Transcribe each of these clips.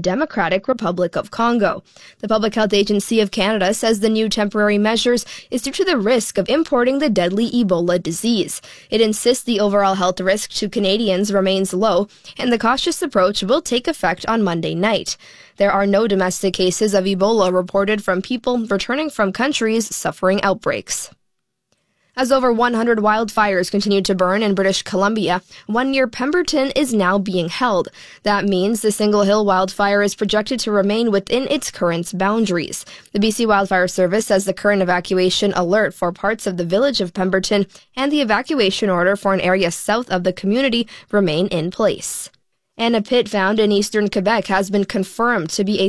Democratic Republic of Congo. The Public Health Agency of Canada says the new temporary measures is due to the risk of importing the deadly Ebola disease. It insists the overall health risk to Canadians remains low, and the cautious approach will take effect on Monday night. There are no domestic cases of Ebola reported from people returning from countries suffering outbreaks. As over 100 wildfires continue to burn in British Columbia, one near Pemberton is now being held. That means the Single Hill wildfire is projected to remain within its current boundaries. The BC Wildfire Service says the current evacuation alert for parts of the village of Pemberton and the evacuation order for an area south of the community remain in place. And a pit found in eastern Quebec has been confirmed to be a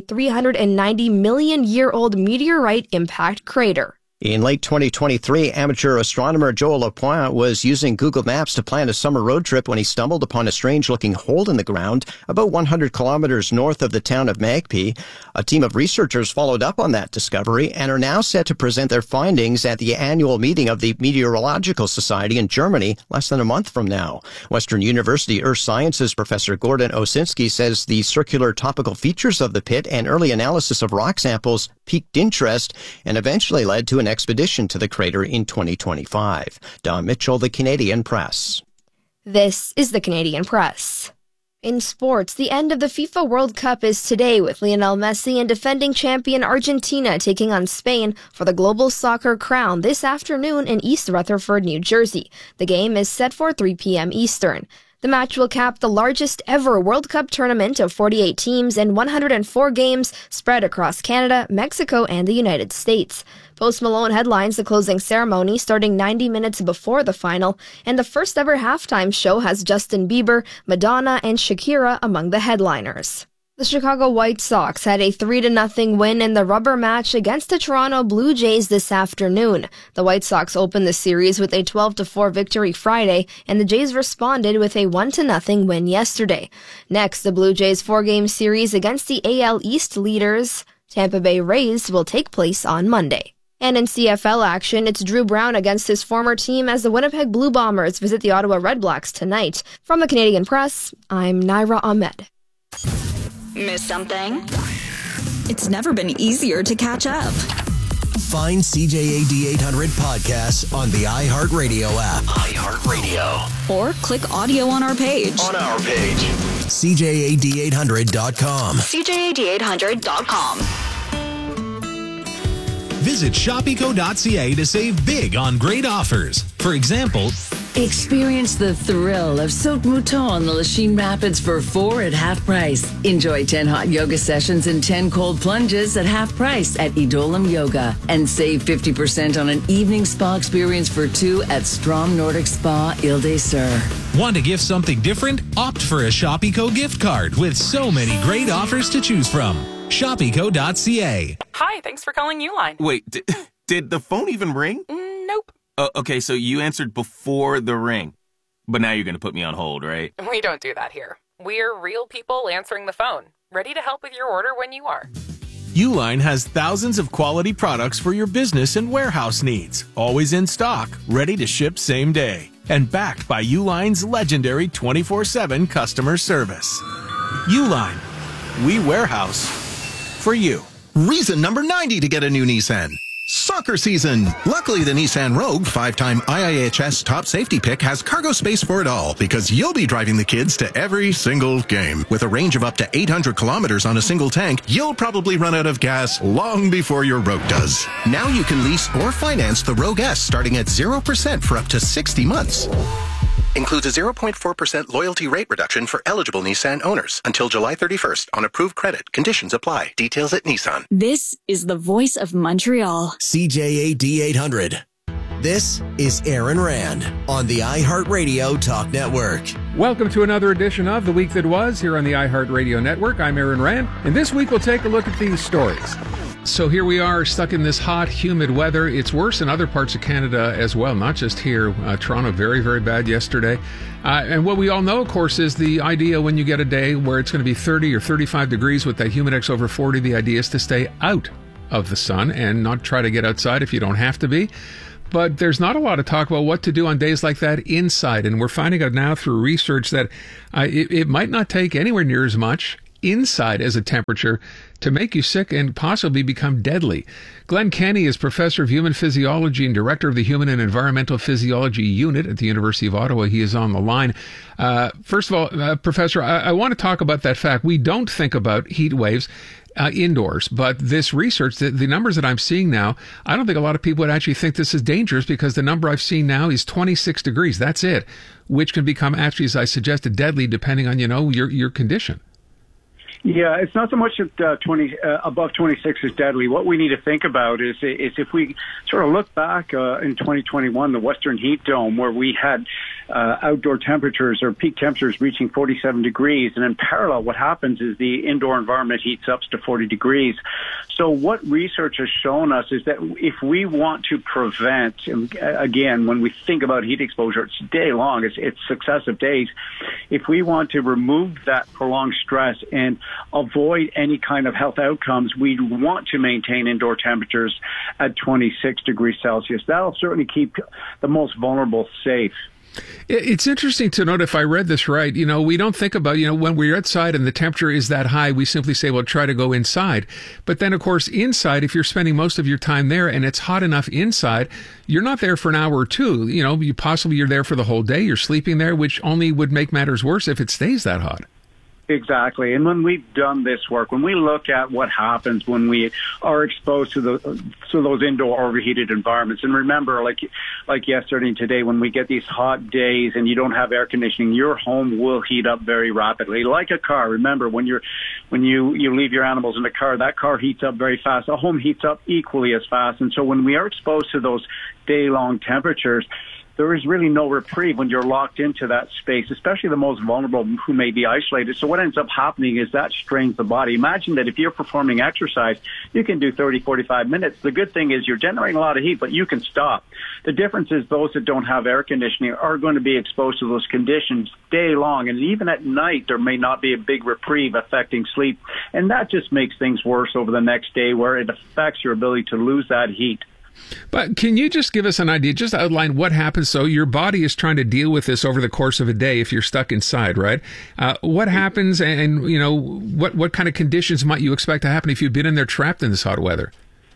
390-million-year-old meteorite impact crater. In late 2023, amateur astronomer Joel Lapointe was using Google Maps to plan a summer road trip when he stumbled upon a strange-looking hole in the ground about 100 kilometers north of the town of Magpie. A team of researchers followed up on that discovery and are now set to present their findings at the annual meeting of the Meteorological Society in Germany less than a month from now. Western University Earth Sciences professor Gordon Osinski says the circular topical features of the pit and early analysis of rock samples piqued interest and eventually led to an expedition to the crater in 2025. Don Mitchell, The Canadian Press. This is The Canadian Press. In sports, the end of the FIFA World Cup is today, with Lionel Messi and defending champion Argentina taking on Spain for the global soccer crown this afternoon in East Rutherford, New Jersey. The game is set for 3 p.m. Eastern. The match will cap the largest ever World Cup tournament of 48 teams and 104 games spread across Canada, Mexico, and the United States. Post Malone headlines the closing ceremony starting 90 minutes before the final, and the first ever halftime show has Justin Bieber, Madonna, and Shakira among the headliners. The Chicago White Sox had a 3-0 win in the rubber match against the Toronto Blue Jays this afternoon. The White Sox opened the series with a 12-4 victory Friday, and the Jays responded with a 1-0 win yesterday. Next, the Blue Jays' 4-game series against the AL East leaders, Tampa Bay Rays, will take place on Monday. And in CFL action, it's Drew Brown against his former team as the Winnipeg Blue Bombers visit the Ottawa Redblacks tonight. From the Canadian Press, I'm Naira Ahmed. Miss something? It's never been easier to catch up. Find CJAD 800 podcasts on the iHeartRadio app. iHeartRadio. Or click audio on our page. CJAD800.com. CJAD800.com. Visit Shopico.ca to save big on great offers. For example, experience the thrill of Saut Mouton on the Lachine Rapids for 4 at half price. Enjoy 10 hot yoga sessions and 10 cold plunges at half price at Idolam Yoga. And save 50% on an evening spa experience for 2 at Strom Nordic Spa, Ile des Sœurs. Want to gift something different? Opt for a Shopico gift card with so many great offers to choose from. Shopico.ca. Hi, thanks for calling Uline. Wait, did the phone even ring? Nope. Okay, so you answered before the ring. But now you're going to put me on hold, right? We don't do that here. We're real people answering the phone, ready to help with your order when you are. Uline has thousands of quality products for your business and warehouse needs. Always in stock, ready to ship same day. And backed by Uline's legendary 24/7 customer service. Uline. We warehouse for you. Reason number 90 to get a new Nissan. Soccer season. Luckily, the Nissan Rogue, 5-time IIHS top safety pick, has cargo space for it all because you'll be driving the kids to every single game. With a range of up to 800 kilometers on a single tank, you'll probably run out of gas long before your Rogue does. Now you can lease or finance the Rogue S starting at 0% for up to 60 months. Includes a 0.4% loyalty rate reduction for eligible Nissan owners until July 31st on approved credit. Conditions apply. Details at Nissan. This is the voice of Montreal. CJAD 800. This is Aaron Rand on the iHeartRadio Talk Network. Welcome to another edition of The Week That Was here on the iHeartRadio Network. I'm Aaron Rand, and this week we'll take a look at these stories. So here we are, stuck in this hot, humid weather. It's worse in other parts of Canada as well, not just here. Toronto, very, very bad yesterday. And what we all know, of course, is the idea when you get a day where it's going to be 30 or 35 degrees with that Humidex over 40, the idea is to stay out of the sun and not try to get outside if you don't have to be. But there's not a lot of talk about what to do on days like that inside. And we're finding out now through research that it might not take anywhere near as much inside as a temperature to make you sick and possibly become deadly. Glenn Kenny is professor of human physiology and director of the Human and Environmental Physiology Unit at the University of Ottawa. He is on the line. First of all, Professor, I want to talk about that fact. We don't think about heat waves indoors, but this research, the numbers that I'm seeing now, I don't think a lot of people would actually think this is dangerous, because the number I've seen now is 26 degrees. That's it, which can become actually, as I suggested, deadly depending on, your condition. Yeah, it's not so much that above 26 is deadly. What we need to think about is if we sort of look back in 2021, the Western Heat Dome, where we had outdoor temperatures or peak temperatures reaching 47 degrees. And in parallel, what happens is the indoor environment heats up to 40 degrees. So what research has shown us is that if we want to prevent, again, when we think about heat exposure, it's day long, it's successive days. If we want to remove that prolonged stress and avoid any kind of health outcomes, we want to maintain indoor temperatures at 26 degrees Celsius. That'll certainly keep the most vulnerable safe. It's interesting to note, if I read this right, we don't think about, when we're outside and the temperature is that high, we simply say, well, try to go inside. But then, of course, inside, if you're spending most of your time there and it's hot enough inside, you're not there for an hour or two. You're there for the whole day. You're sleeping there, which only would make matters worse if it stays that hot. Exactly. And when we've done this work, when we look at what happens when we are exposed to those indoor overheated environments, and remember, like yesterday and today, when we get these hot days and you don't have air conditioning, your home will heat up very rapidly. Like a car, remember, when you leave your animals in the car, that car heats up very fast. A home heats up equally as fast. And so when we are exposed to those day-long temperatures, there is really no reprieve when you're locked into that space, especially the most vulnerable who may be isolated. So what ends up happening is that strains the body. Imagine that if you're performing exercise, you can do 30, 45 minutes. The good thing is you're generating a lot of heat, but you can stop. The difference is those that don't have air conditioning are going to be exposed to those conditions day long. And even at night, there may not be a big reprieve affecting sleep. And that just makes things worse over the next day, where it affects your ability to lose that heat. But can you just give us an idea, just outline what happens? So your body is trying to deal with this over the course of a day if you're stuck inside, right? What happens, and what kind of conditions might you expect to happen if you've been in there trapped in this hot weather?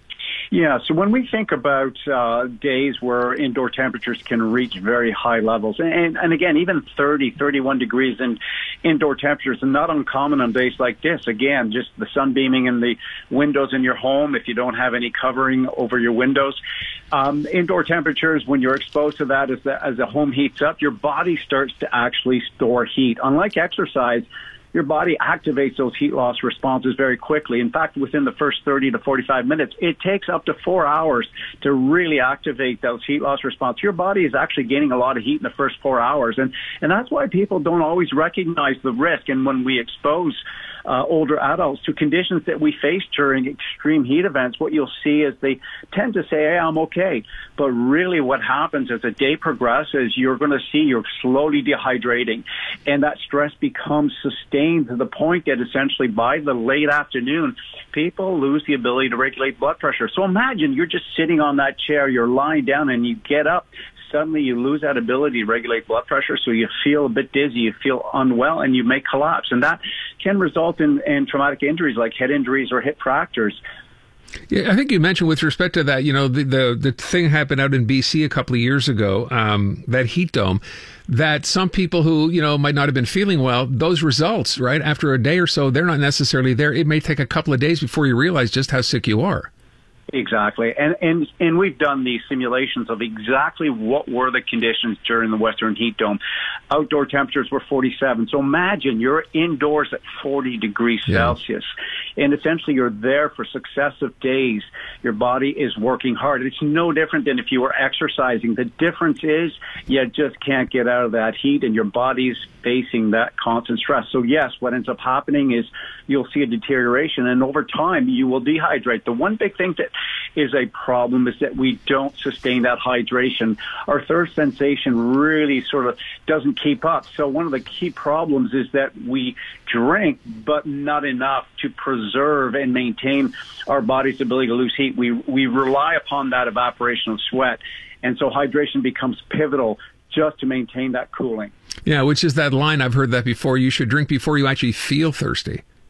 Yeah, so when we think about days where indoor temperatures can reach very high levels, and again, even 30, 31 degrees in indoor temperatures are not uncommon on days like this. Again, just the sun beaming in the windows in your home if you don't have any covering over your windows. Indoor temperatures, when you're exposed to that as the home heats up, your body starts to actually store heat. Unlike exercise, your body activates those heat loss responses very quickly. In fact, within the first 30 to 45 minutes, it takes up to 4 hours to really activate those heat loss responses. Your body is actually gaining a lot of heat in the first 4 hours. And that's why people don't always recognize the risk. And when we expose older adults to conditions that we face during extreme heat events, what you'll see is they tend to say, hey, I'm okay. But really what happens as the day progresses, you're going to see you're slowly dehydrating. And that stress becomes sustained to the point that essentially by the late afternoon, people lose the ability to regulate blood pressure. So imagine you're just sitting on that chair, you're lying down, and you get up. Suddenly you lose that ability to regulate blood pressure, so you feel a bit dizzy, you feel unwell, and you may collapse. And that can result in traumatic injuries like head injuries or hip fractures. Yeah, I think you mentioned with respect to that, the thing happened out in BC a couple of years ago, that heat dome, that some people who, might not have been feeling well, those results, right, after a day or so, they're not necessarily there. It may take a couple of days before you realize just how sick you are. Exactly. And we've done these simulations of exactly what were the conditions during the Western Heat Dome. Outdoor temperatures were 47. So imagine you're indoors at 40 degrees Celsius. And essentially you're there for successive days. Your body is working hard. It's no different than if you were exercising. The difference is you just can't get out of that heat, and your body's facing that constant stress. So yes, what ends up happening is you'll see a deterioration, and over time you will dehydrate. The one big thing that is a problem is that we don't sustain that hydration. Our thirst sensation really sort of doesn't keep up. So one of the key problems is that we drink, but not enough to preserve and maintain our body's ability to lose heat. We rely upon that evaporation of sweat. And so hydration becomes pivotal just to maintain that cooling. Yeah, which is that line, I've heard that before, you should drink before you actually feel thirsty.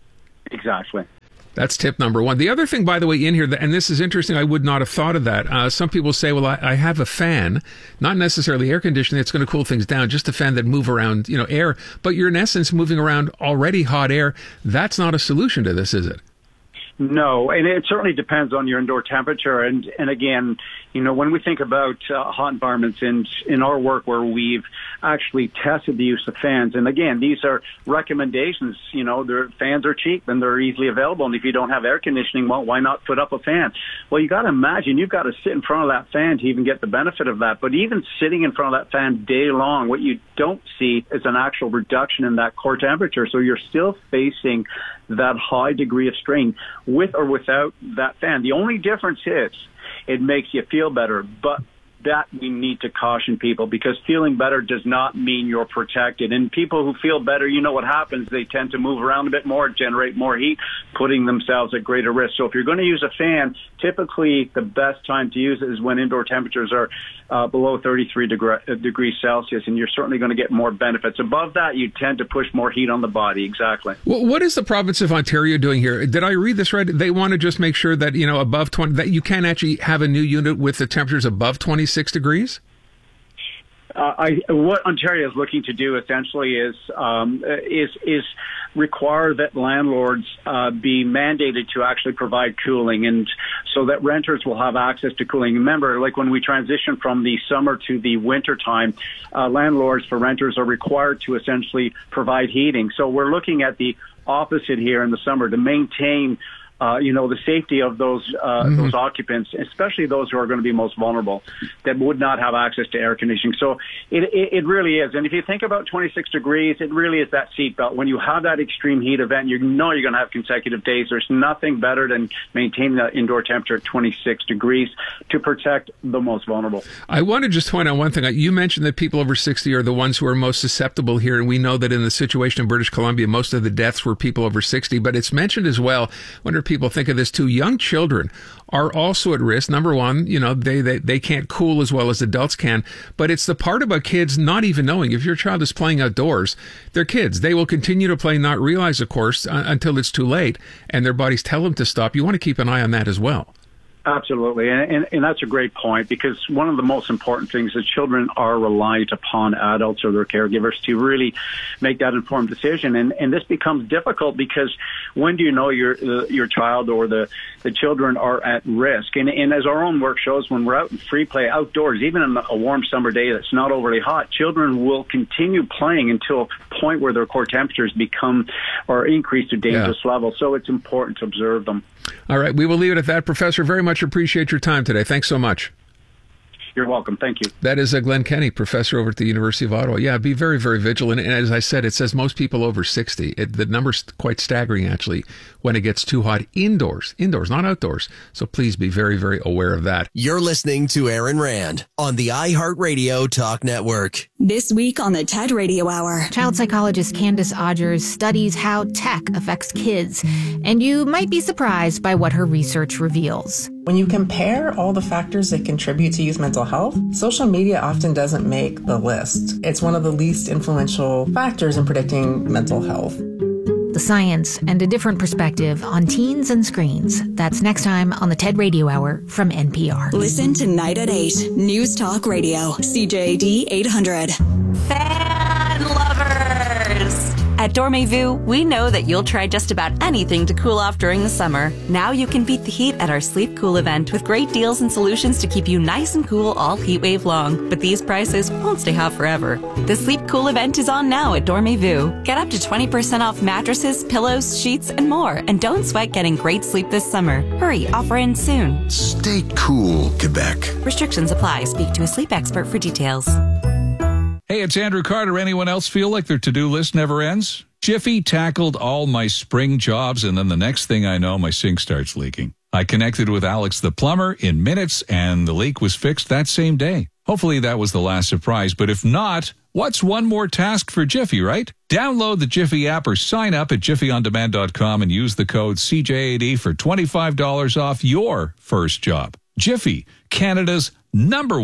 Exactly. That's tip number one. The other thing, by the way, in here, and this is interesting, I would not have thought of that. Some people say, well, I have a fan, not necessarily air conditioning, it's going to cool things down, just a fan that move around, air. But you're in essence moving around already hot air. That's not a solution to this, is it? No, and it certainly depends on your indoor temperature. And again, when we think about hot environments in our work where we've actually tested the use of fans, and again, these are recommendations. Their fans are cheap and they're easily available. And if you don't have air conditioning, well, why not put up a fan? Well, you got to imagine you've got to sit in front of that fan to even get the benefit of that. But even sitting in front of that fan day long, what you don't see is an actual reduction in that core temperature. So you're still facing that high degree of strain with or without that fan. The only difference is it makes you feel better, but that we need to caution people, because feeling better does not mean you're protected. And people who feel better, what happens? They tend to move around a bit more, generate more heat, putting themselves at greater risk. So if you're going to use a fan, typically the best time to use it is when indoor temperatures are below 33 degrees Celsius, and you're certainly going to get more benefits. Above that, you tend to push more heat on the body. Exactly. Well, what is the province of Ontario doing here? Did I read this right? They want to just make sure that, above 20, that you can actually have a new unit with the temperatures above 26 degrees? What Ontario is looking to do essentially is require that landlords be mandated to actually provide cooling, and so that renters will have access to cooling. Remember, like when we transition from the summer to the winter time, landlords for renters are required to essentially provide heating. So we're looking at the opposite here in the summer to maintain the safety of those occupants, especially those who are going to be most vulnerable, that would not have access to air conditioning. So it really is. And if you think about 26 degrees, it really is that seatbelt. When you have that extreme heat event, you're going to have consecutive days. There's nothing better than maintaining that indoor temperature at 26 degrees to protect the most vulnerable. I want to just point out one thing. You mentioned that people over 60 are the ones who are most susceptible here, and we know that in the situation in British Columbia, most of the deaths were people over 60, but it's mentioned as well. I wonder if people think of this too. Young children are also at risk. Number one, they can't cool as well as adults can, but it's the part about kids not even knowing. If your child is playing outdoors, they're kids. They will continue to play, not realize, of course, until it's too late, and their bodies tell them to stop. You want to keep an eye on that as well. Absolutely, and that's a great point, because one of the most important things is children are reliant upon adults or their caregivers to really make that informed decision, and this becomes difficult because when do you know your child or the children are at risk? And as our own work shows, when we're out in free play outdoors, even on a warm summer day that's not overly hot, children will continue playing until a point where their core temperatures become or increase to dangerous levels. So it's important to observe them. All right, we will leave it at that. Professor, very much appreciate your time today. Thanks so much. You're welcome. Thank you. That is Glenn Kenny, professor over at the University of Ottawa. Yeah, be very, very vigilant. And as I said, it says most people over 60. The number's quite staggering, actually, when it gets too hot indoors, not outdoors. So please be very, very aware of that. You're listening to Aaron Rand on the iHeartRadio Talk Network. This week on the TED Radio Hour. Child psychologist Candace Odgers studies how tech affects kids, and you might be surprised by what her research reveals. When you compare all the factors that contribute to youth mental health, social media often doesn't make the list. It's one of the least influential factors in predicting mental health. The science and a different perspective on teens and screens. That's next time on the TED Radio Hour from NPR. Listen tonight at 8. News Talk Radio, CJAD 800. Fan lovers! At Dormez-vous, we know that you'll try just about anything to cool off during the summer. Now you can beat the heat at our Sleep Cool event with great deals and solutions to keep you nice and cool all heat wave long. But these prices won't stay hot forever. The Sleep Cool event is on now at Dormez-vous. Get up to 20% off mattresses, pillows, sheets, and more. And don't sweat getting great sleep this summer. Hurry, offer ends soon. Stay cool, Quebec. Restrictions apply. Speak to a sleep expert for details. Hey, it's Andrew Carter. Anyone else feel like their to-do list never ends? Jiffy tackled all my spring jobs, and then the next thing I know, my sink starts leaking. I connected with Alex the plumber in minutes, and the leak was fixed that same day. Hopefully that was the last surprise, but if not, what's one more task for Jiffy, right? Download the Jiffy app or sign up at jiffyondemand.com and use the code CJAD for $25 off your first job. Jiffy, Canada's #1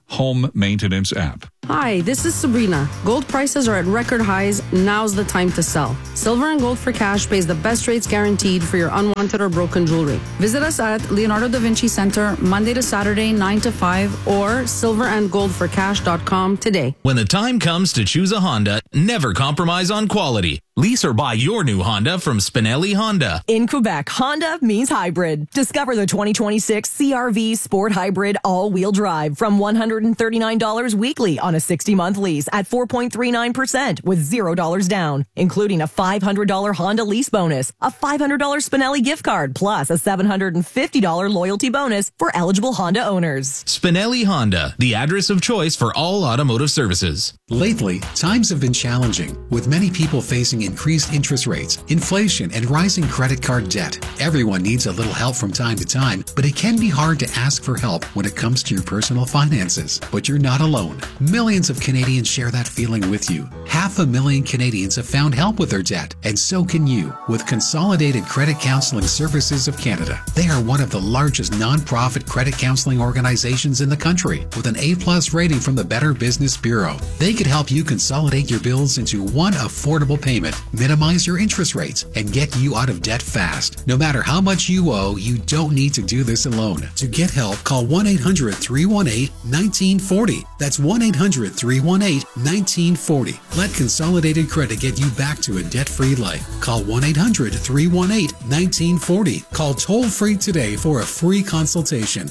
home maintenance app. Hi, this is Sabrina. Gold prices are at record highs. Now's the time to sell. Silver and Gold for Cash pays the best rates guaranteed for your unwanted or broken jewelry. Visit us at Leonardo da Vinci Center Monday to Saturday 9 to 5 or silverandgoldforcash.com today. When the time comes to choose a Honda, never compromise on quality. Lease or buy your new Honda from Spinelli Honda. In Quebec, Honda means hybrid. Discover the 2026 CR-V Sport Hybrid all-wheel drive from $139 weekly on a 60-month lease at 4.39% with $0 down, including a $500 Honda lease bonus, a $500 Spinelli gift card, plus a $750 loyalty bonus for eligible Honda owners. Spinelli Honda, the address of choice for all automotive services. Lately, times have been challenging, with many people facing increased interest rates, inflation, and rising credit card debt. Everyone needs a little help from time to time, but it can be hard to ask for help when it comes to your personal finances. But you're not alone. Millions of Canadians share that feeling with you. 500,000 Canadians have found help with their debt, and so can you with Consolidated Credit Counseling Services of Canada. They are one of the largest non-profit credit counseling organizations in the country, with an A+ rating from the Better Business Bureau. They could help you consolidate your bills into one affordable payment, minimize your interest rates, and get you out of debt fast. No matter how much you owe, you don't need to do this alone. To get help, call 1-800-318-1940. That's 1-800-318-1940. Let Consolidated Credit get you back to a debt-free life. Call 1-800-318-1940. Call toll-free today for a free consultation.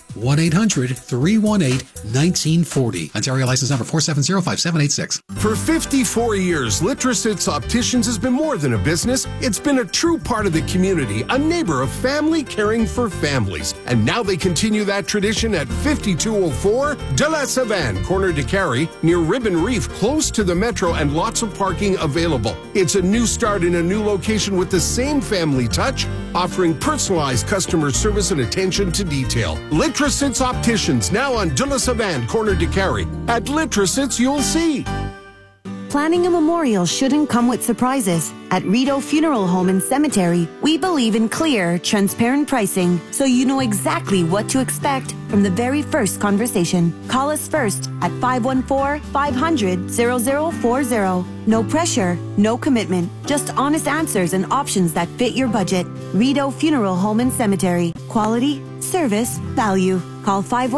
1-800-318-1940. Ontario license number 4705786. For 54 years, Litrasits Opticians has been more than a business. It's been a true part of the community, a neighbor of family caring for families. And now they continue that tradition at 5204 De La Savane, corner de Carey, near Ribbon Reef, close to the metro and lots of parking available. It's a new start in a new location with the same family touch, offering personalized customer service and attention to detail. Litrasits Opticians, now on De La Savane, corner de Carey. At Litrasits, you'll see. Planning a memorial shouldn't come with surprises. At Rideau Funeral Home and Cemetery, we believe in clear, transparent pricing, so you know exactly what to expect from the very first conversation. Call us first at 514-500-0040. No pressure, no commitment, just honest answers and options that fit your budget. Rideau Funeral Home and Cemetery. Quality, service, value. Call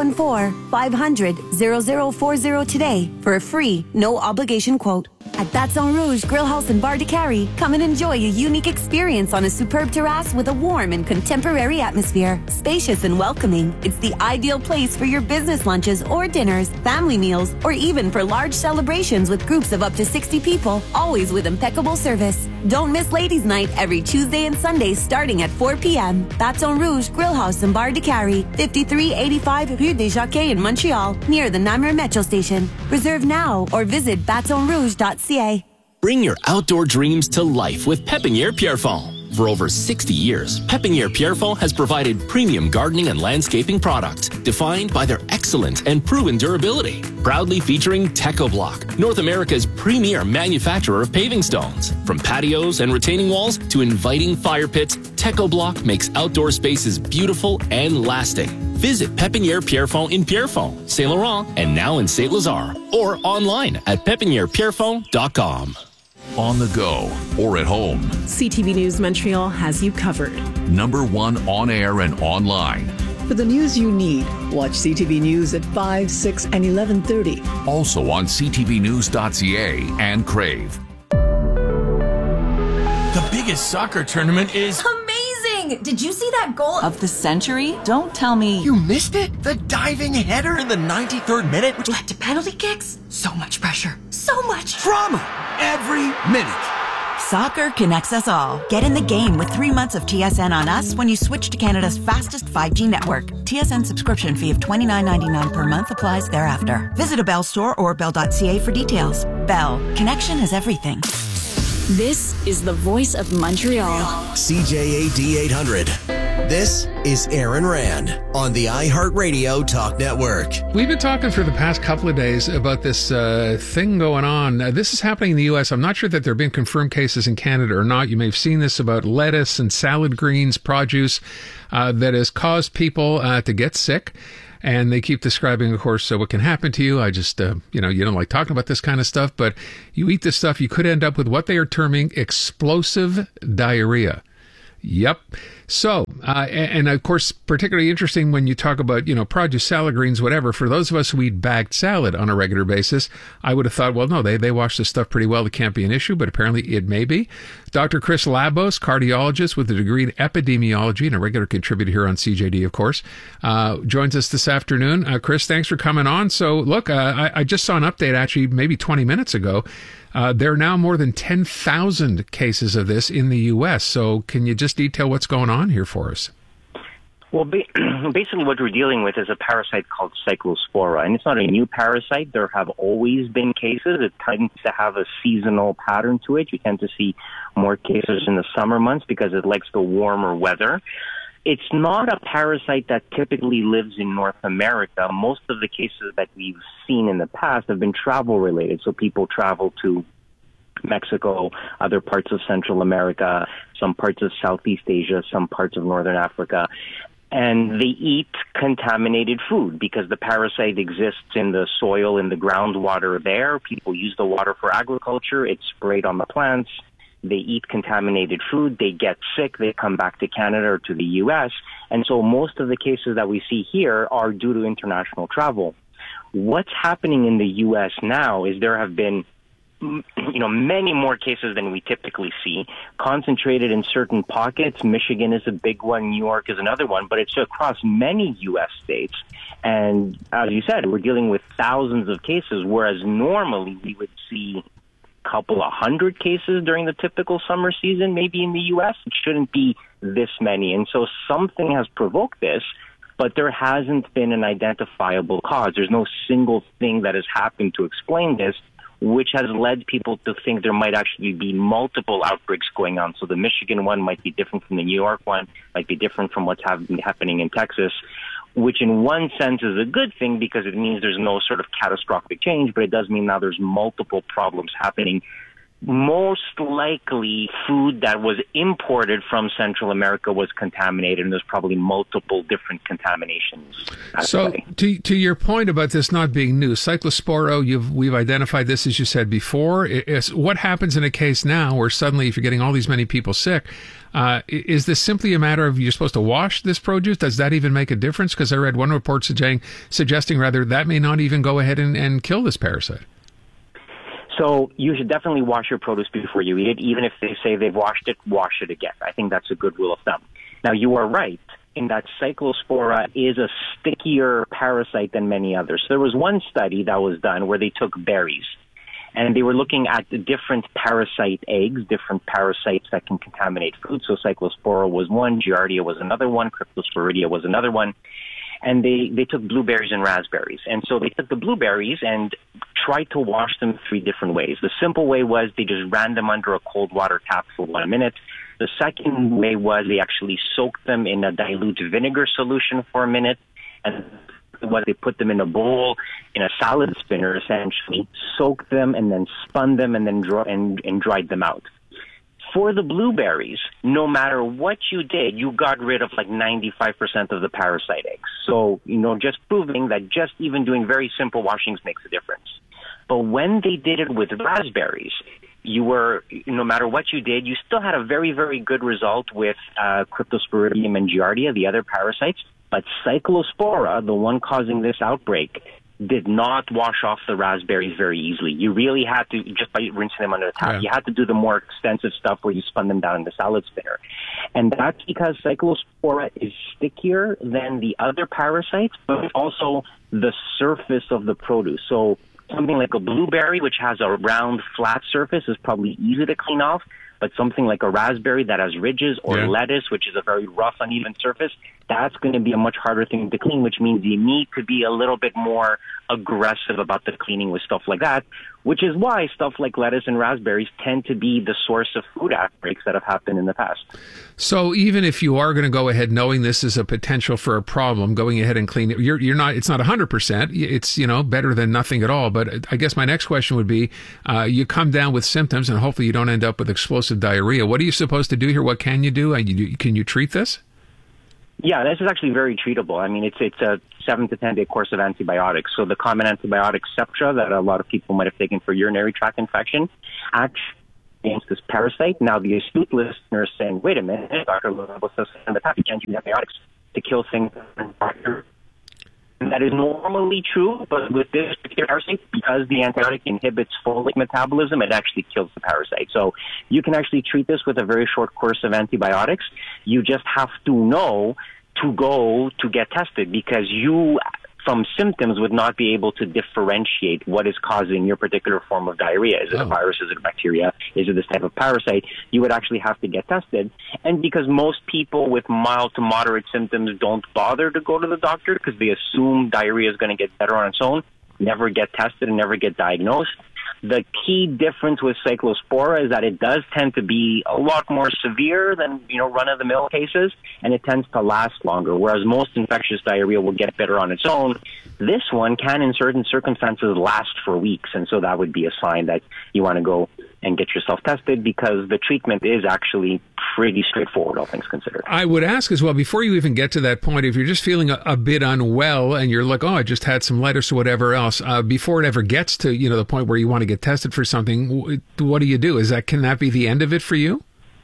514-500-0040 today for a free, no obligation quote. At Baton Rouge Grill House and Bar de Carey, come and enjoy a unique experience on a superb terrace with a warm and contemporary atmosphere. Spacious and welcoming, it's the ideal place for your business lunches or dinners, family meals, or even for large celebrations with groups of up to 60 people, always with impeccable service. Don't miss Ladies' Night every Tuesday and Sunday starting at 4 p.m. Baton Rouge Grill House and Bar de Carey, 5385 Rue des Jockeys in Montreal, near the Namur Metro Station. Reserve now or visit batonrouge.ca. Bring your outdoor dreams to life with Pépinière Pierrefonds. For over 60 years, Pépinière Pierrefonds has provided premium gardening and landscaping products defined by their excellent and proven durability. Proudly featuring TechoBlock, North America's premier manufacturer of paving stones. From patios and retaining walls to inviting fire pits, TechoBlock makes outdoor spaces beautiful and lasting. Visit Pépinière Pierrefonds in Pierrefonds, Saint Laurent, and now in Saint Lazare, or online at pépinièrepierrefonds.com. On the go or at home, CTV News Montreal has you covered. #1 on air and online. For the news you need, watch CTV News at 5, 6, and 11:30. Also on ctvnews.ca and Crave. The biggest soccer tournament is amazing! Did you see that goal of the century? Don't tell me. You missed it? The diving header in the 93rd minute, which led to penalty kicks? So much pressure. So much drama every minute. Soccer connects us all. Get in the game with 3 months of TSN on us when you switch to Canada's fastest 5G network. TSN subscription fee of $29.99 per month applies thereafter. Visit a Bell store or bell.ca for details. Bell. Connection is everything. This is the voice of Montreal. CJAD 800. This is Aaron Rand on the iHeartRadio Talk Network. We've been talking for the past couple of days about this thing going on. This is happening in the U.S. I'm not sure that there have been confirmed cases in Canada or not. You may have seen this about lettuce and salad greens, produce that has caused people to get sick. And they keep describing, of course, what can happen to you. I just, you don't like talking about this kind of stuff, but you eat this stuff, you could end up with what they are terming explosive diarrhea. Yep. So, and of course, particularly interesting when you talk about, produce, salad greens, whatever. For those of us who eat bagged salad on a regular basis, I would have thought, well, no, they wash this stuff pretty well. It can't be an issue, but apparently it may be. Dr. Chris Labos, cardiologist with a degree in epidemiology and a regular contributor here on CJD, of course, joins us this afternoon. Chris, thanks for coming on. So, look, I just saw an update actually maybe 20 minutes ago. There are now more than 10,000 cases of this in the U.S. So can you just detail what's going on here for us? Well, basically what we're dealing with is a parasite called Cyclospora, and it's not a new parasite. There have always been cases. It tends to have a seasonal pattern to it. You tend to see more cases in the summer months because it likes the warmer weather. It's not a parasite that typically lives in North America. Most of the cases that we've seen in the past have been travel-related, so people travel to Mexico, other parts of Central America, some parts of Southeast Asia, some parts of Northern Africa, and they eat contaminated food because the parasite exists in the soil, in the groundwater there. People use the water for agriculture. It's sprayed on the plants. They eat contaminated food, they get sick, they come back to Canada or to the U.S., and so most of the cases that we see here are due to international travel. What's happening in the U.S. now is there have been many more cases than we typically see, concentrated in certain pockets. Michigan is a big one, New York is another one, but it's across many U.S. states. And as you said, we're dealing with thousands of cases, whereas normally we would see couple of hundred cases during the typical summer season, maybe in the U.S. It shouldn't be this many. And so something has provoked this, but there hasn't been an identifiable cause. There's no single thing that has happened to explain this, which has led people to think there might actually be multiple outbreaks going on. So the Michigan one might be different from the New York one, might be different from what's happening in Texas, which in one sense is a good thing because it means there's no sort of catastrophic change, but it does mean now there's multiple problems happening. Most likely food that was imported from Central America was contaminated, and there's probably multiple different contaminations. So to your point about this not being new, Cyclospora, we've identified this, as you said before. What happens in a case now where suddenly if you're getting all these many people sick, is this simply a matter of you're supposed to wash this produce? Does that even make a difference? Because I read one report suggesting that may not even go ahead and kill this parasite. So you should definitely wash your produce before you eat it. Even if they say they've washed it, wash it again. I think that's a good rule of thumb. Now, you are right in that Cyclospora is a stickier parasite than many others. So there was one study that was done where they took berries, and they were looking at the different parasite eggs, different parasites that can contaminate food. So Cyclospora was one, Giardia was another one, Cryptosporidia was another one. And they took blueberries and raspberries. And so they took the blueberries and tried to wash them 3 different ways. The simple way was they just ran them under a cold water tap for 1 minute. The second way was they actually soaked them in a dilute vinegar solution for a minute. And what they put them in a bowl, in a salad spinner, essentially, soaked them and then spun them and then dried them out. For the blueberries, no matter what you did, you got rid of like 95% of the parasite eggs. So, just proving that just even doing very simple washings makes a difference. But when they did it with raspberries, no matter what you did, you still had a very, very good result with Cryptosporidium and Giardia, the other parasites. But Cyclospora, the one causing this outbreak, did not wash off the raspberries very easily. You really had to, just by rinsing them under the tap, you had to do the more extensive stuff where you spun them down in the salad spinner. And that's because Cyclospora is stickier than the other parasites, but also the surface of the produce. So something like a blueberry, which has a round, flat surface, is probably easy to clean off. But something like a raspberry that has ridges, or lettuce, which is a very rough, uneven surface, that's going to be a much harder thing to clean, which means you need to be a little bit more aggressive about the cleaning with stuff like that. which is why stuff like lettuce and raspberries tend to be the source of food outbreaks that have happened in the past. So even if you are going to go ahead knowing this is a potential for a problem, going ahead and clean it, you're not, it's not 100%. It's, better than nothing at all. But I guess my next question would be, you come down with symptoms and hopefully you don't end up with explosive diarrhea. What are you supposed to do here? What can you do? Can you treat this? Yeah, this is actually very treatable. I mean, it's a 7 to 10 day course of antibiotics. So the common antibiotic Septra that a lot of people might have taken for urinary tract infection actually against this parasite. Now, the astute listener is saying, wait a minute, Dr. Lobo says in the past you can't use antibiotics to kill things. And that is normally true, but with this particular parasite, because the antibiotic inhibits folate metabolism, it actually kills the parasite. So you can actually treat this with a very short course of antibiotics. You just have to know to go to get tested, because you, from symptoms, would not be able to differentiate what is causing your particular form of diarrhea. Is it a virus? Is it a bacteria? Is it this type of parasite? You would actually have to get tested. And because most people with mild to moderate symptoms don't bother to go to the doctor because they assume diarrhea is going to get better on its own, never get tested and never get diagnosed. The key difference with Cyclospora is that it does tend to be a lot more severe than, run-of-the-mill cases, and it tends to last longer, whereas most infectious diarrhea will get better on its own. This one can, in certain circumstances, last for weeks, and so that would be a sign that you want to go and get yourself tested, because the treatment is actually pretty straightforward, all things considered. I would ask as well, before you even get to that point, if you're just feeling a bit unwell and you're like, I just had some lettuce or whatever else, before it ever gets to, the point where you want to get tested for something, what do you do? Can that be the end of it for you?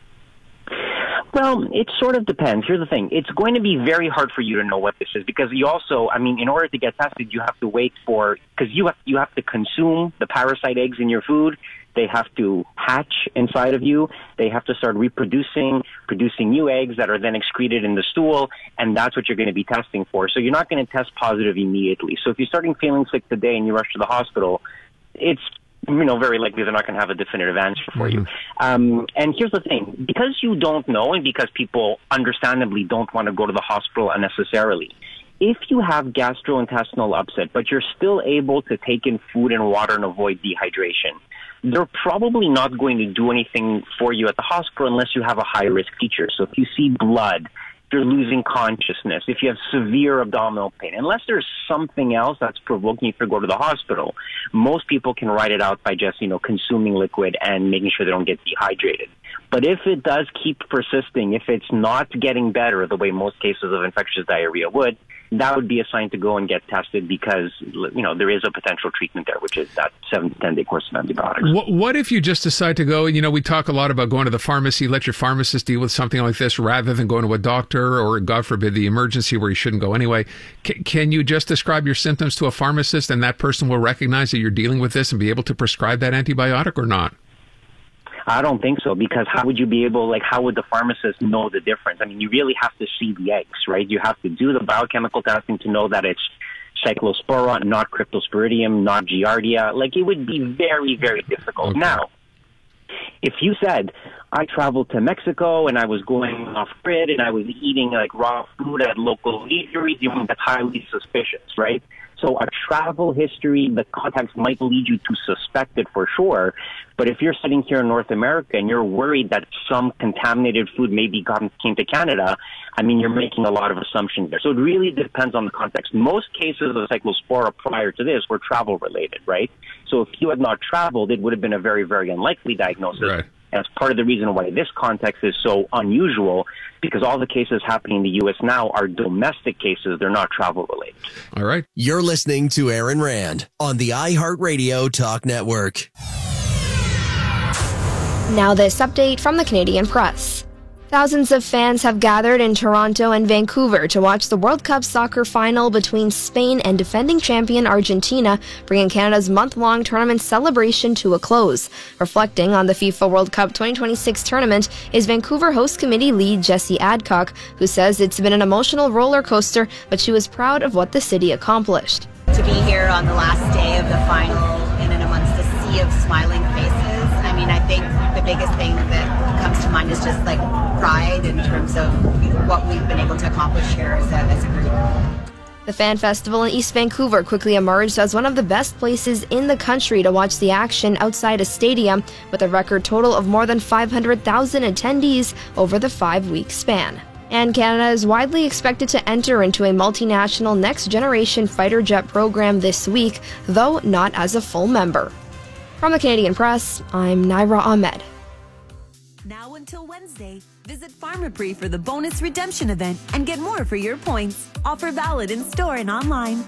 Well, it sort of depends. Here's the thing. It's going to be very hard for you to know what this is, because you also, in order to get tested, you have to wait because you have to consume the parasite eggs in your food. They have to hatch inside of you. They have to start producing new eggs that are then excreted in the stool, and that's what you're going to be testing for. So you're not going to test positive immediately. So if you're starting feeling sick today and you rush to the hospital, it's very likely they're not going to have a definitive answer for you. And here's the thing. Because you don't know, and because people understandably don't want to go to the hospital unnecessarily, if you have gastrointestinal upset, but you're still able to take in food and water and avoid dehydration, they're probably not going to do anything for you at the hospital unless you have a high-risk feature. So if you see blood, if you're losing consciousness, if you have severe abdominal pain, unless there's something else that's provoking you to go to the hospital, most people can ride it out by just, consuming liquid and making sure they don't get dehydrated. But if it does keep persisting, if it's not getting better the way most cases of infectious diarrhea would, that would be a sign to go and get tested, because, there is a potential treatment there, which is that 7 to 10 day course of antibiotics. What if you just decide to go, we talk a lot about going to the pharmacy, let your pharmacist deal with something like this rather than going to a doctor or, God forbid, the emergency where you shouldn't go anyway. Can you just describe your symptoms to a pharmacist and that person will recognize that you're dealing with this and be able to prescribe that antibiotic or not? I don't think so, because how would you be able, how would the pharmacist know the difference? You really have to see the eggs, right? You have to do the biochemical testing to know that it's Cyclospora, not Cryptosporidium, not Giardia. It would be very, very difficult. Okay. Now, if you said, I traveled to Mexico and I was going off-grid and I was eating raw food at local eateries, that's highly suspicious, right? So a travel history, the context might lead you to suspect it for sure. But if you're sitting here in North America and you're worried that some contaminated food maybe came to Canada, you're making a lot of assumptions there. So it really depends on the context. Most cases of Cyclospora prior to this were travel related, right? So if you had not traveled, it would have been a very, very unlikely diagnosis. Right. And it's part of the reason why this context is so unusual, because all the cases happening in the U.S. now are domestic cases. They're not travel-related. All right. You're listening to Aaron Rand on the iHeartRadio Talk Network. Now this update from the Canadian Press. Thousands of fans have gathered in Toronto and Vancouver to watch the World Cup soccer final between Spain and defending champion Argentina, bringing Canada's month-long tournament celebration to a close. Reflecting on the FIFA World Cup 2026 tournament is Vancouver host committee lead Jessie Adcock, who says it's been an emotional roller coaster, but she was proud of what the city accomplished. To be here on the last day of the final in and amongst a sea of smiling faces, I think the biggest thing that comes to mind is just pride in terms of what we've been able to accomplish here as a group. The Fan Festival in East Vancouver quickly emerged as one of the best places in the country to watch the action outside a stadium, with a record total of more than 500,000 attendees over the 5-week span. And Canada is widely expected to enter into a multinational next-generation fighter jet program this week, though not as a full member. From the Canadian Press, I'm Naira Ahmed. Now until Wednesday, visit Pharmaprix for the bonus redemption event and get more for your points. Offer valid in store and online.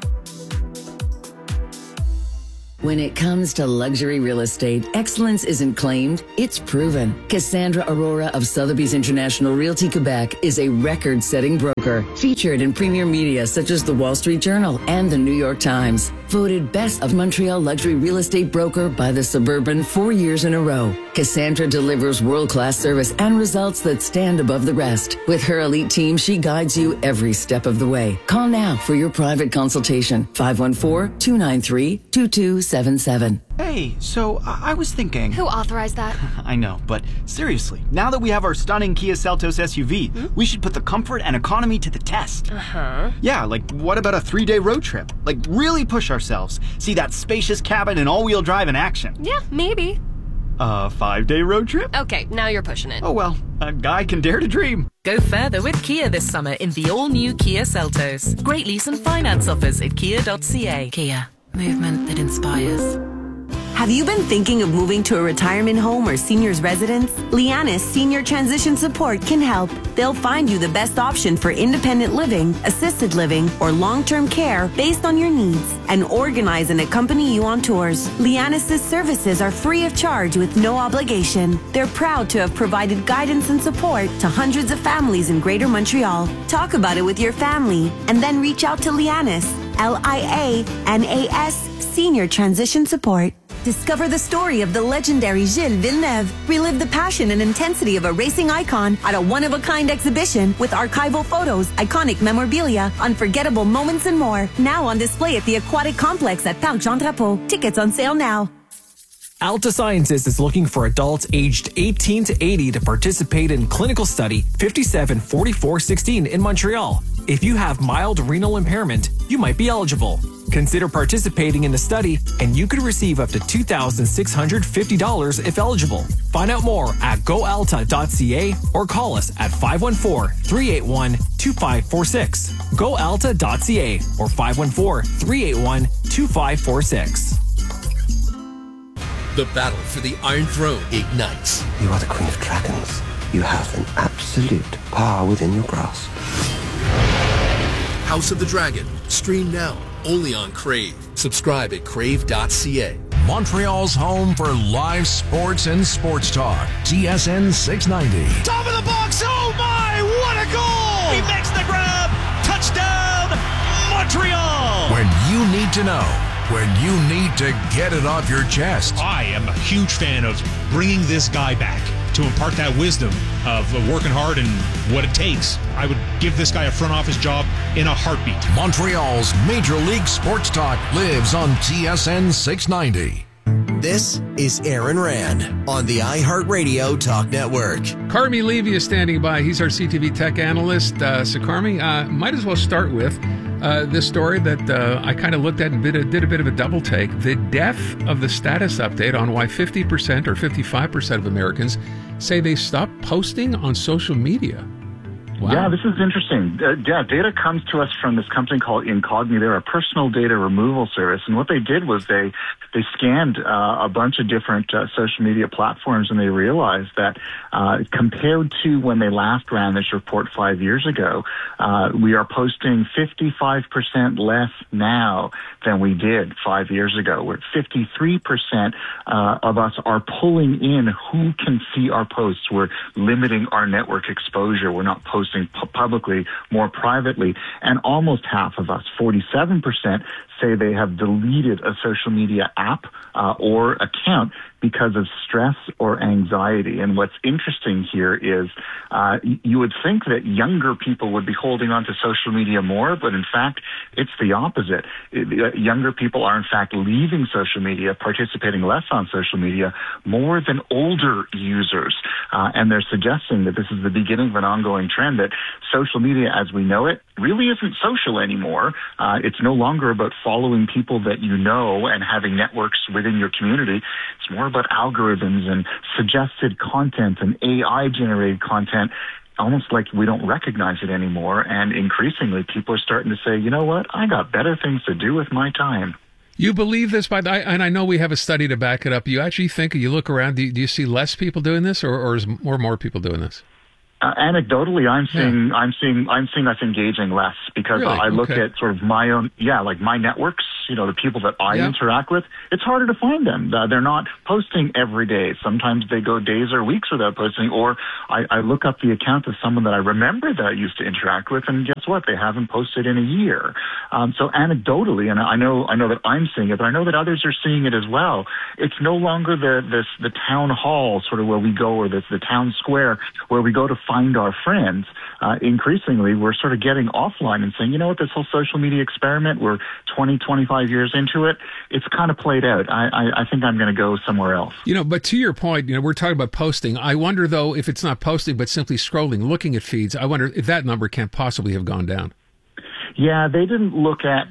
When it comes to luxury real estate, excellence isn't claimed, it's proven. Cassandra Aurora of Sotheby's International Realty Quebec is a record-setting broker, featured in premier media such as the Wall Street Journal and the New York Times. Voted Best of Montreal Luxury Real Estate Broker by the Suburban 4 years in a row. Cassandra delivers world-class service and results that stand above the rest. With her elite team, she guides you every step of the way. Call now for your private consultation. 514-293-2277. Hey, so I was thinking... Who authorized that? I know, but seriously, now that we have our stunning Kia Seltos SUV, we should put the comfort and economy to the test. Uh-huh. Yeah, like what about a 3-day road trip? Like really push ourselves. See that spacious cabin and all-wheel drive in action. Yeah, maybe. A 5-day road trip? Okay, now you're pushing it. Oh well, a guy can dare to dream. Go further with Kia this summer in the all-new Kia Seltos. Great lease and finance offers at kia.ca. Kia. Movement that inspires. Have you been thinking of moving to a retirement home or senior's residence? Lianis Senior Transition Support can help. They'll find you the best option for independent living, assisted living, or long-term care based on your needs, and organize and accompany you on tours. Lianis' services are free of charge with no obligation. They're proud to have provided guidance and support to hundreds of families in Greater Montreal. Talk about it with your family, and then reach out to Lianis, Lianas Senior Transition Support. Discover the story of the legendary Gilles Villeneuve. Relive the passion and intensity of a racing icon at a one-of-a-kind exhibition with archival photos, iconic memorabilia, unforgettable moments, and more. Now on display at the Aquatic Complex at Parc Jean Drapeau. Tickets on sale now. Alta Sciences is looking for adults aged 18 to 80 to participate in clinical study 574416 in Montreal. If you have mild renal impairment, you might be eligible. Consider participating in the study, and you could receive up to $2,650 if eligible. Find out more at goalta.ca or call us at 514-381-2546. Goalta.ca or 514-381-2546. The battle for the Iron Throne ignites. You are the Queen of Dragons. You have an absolute power within your grasp. House of the Dragon. Stream now. Only on Crave. Subscribe at crave.ca. Montreal's home for live sports and sports talk. TSN 690. Top of the box. Oh my, what a goal! He makes the grab. Touchdown, Montreal. When you need to know. When you need to get it off your chest. I am a huge fan of bringing this guy back to impart that wisdom of working hard and what it takes. I would give this guy a front office job in a heartbeat. Montreal's Major League Sports Talk lives on TSN 690. This is Aaron Rand on the iHeartRadio Talk Network. Carmi Levy is standing by. He's our CTV tech analyst. So Carmi, might as well start with this story that I kind of looked at and did a bit of a double take. The death of the status update on why 50% or 55% of Americans say they stopped posting on social media. Wow. Yeah, this is interesting. Data comes to us from this company called Incogni. They're a personal data removal service. And what they did was they scanned a bunch of different social media platforms, and they realized that compared to when they last ran this report 5 years ago, we are posting 55% less now than we did 5 years ago. We're at 53% of us are pulling in who can see our posts. We're limiting our network exposure. We're not posting publicly, more privately. And almost half of us, 47%, say they have deleted a social media app or account because of stress or anxiety. And what's interesting here is you would think that younger people would be holding on to social media more, but in fact, it's the opposite. Younger people are in fact leaving social media, participating less on social media, more than older users. And they're suggesting that this is the beginning of an ongoing trend, that social media as we know it really isn't social anymore. It's no longer about following people that you know and having networks within your community. It's more about algorithms and suggested content and AI-generated content, almost like we don't recognize it anymore. And increasingly, people are starting to say, you know what, I got better things to do with my time. You believe this, and I know we have a study to back it up. You actually think, you look around, do you see less people doing this, or is more people doing this? Anecdotally, I'm seeing us engaging less because Really? I look Okay. at sort of my own, like my networks, the people that I interact with. It's harder to find them. They're not posting every day. Sometimes they go days or weeks without posting, or I look up the account of someone that I remember that I used to interact with, and guess what? They haven't posted in a year. So anecdotally, and I know that I'm seeing it, but I know that others are seeing it as well. It's no longer the town hall sort of where we go, or the town square where we go to find our friends. Increasingly, we're sort of getting offline and saying, you know what, this whole social media experiment, we're 20, 25 years into it. It's kind of played out. I think I'm going to go somewhere else. But to your point, we're talking about posting. I wonder, though, if it's not posting, but simply scrolling, looking at feeds, I wonder if that number can't possibly have gone down. Yeah, they didn't look at,